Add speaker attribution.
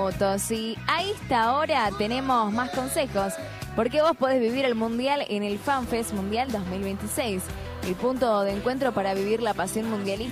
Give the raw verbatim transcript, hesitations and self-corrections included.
Speaker 1: minutos y a esta hora tenemos más consejos porque vos podés vivir el Mundial en el FanFest Mundial dos mil veintiséis, el punto de encuentro para vivir la pasión mundialista